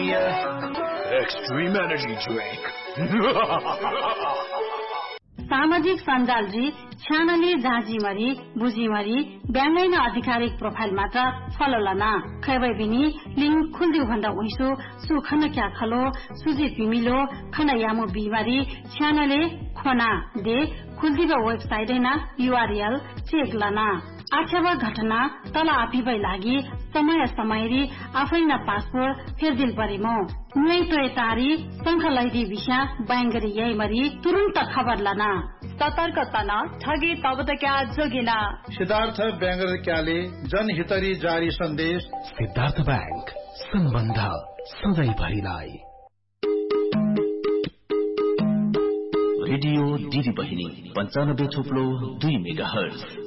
Extreme Energy Drink. सामाजिक सञ्जालजी छ्यानली जाँजीमरी बुझीमरी ब्याङ्गैन आधिकारिक profile मात्र फलो लना खैबै बिनी लिंक खुल्दिउ भन्दा उइसु सुखन क्या खलो सुजित बिमिलो खना यामो बिमारी छ्यानले खोना दे खुल्दिबा वेबसाइट हैना URL चेक लना आछेवा घटना तल आफिबै लागि समय समयरी आफैना पासपोर्ट फेरदिल परिमो नुई तोय तारी संख लैदी विषय बैंगरी यही मरी तुरंत खबर लना सतर्क तना ठगी तबदक्या जोगिना सिद्धार्थ बैंगर क्याले जनहितरी जारी सन्देश सिद्धार्थ बैंक सम्बन्ध सधैँ भरिलाई रेडियो दिदी बहिनी 95.2 मेगाहर्ज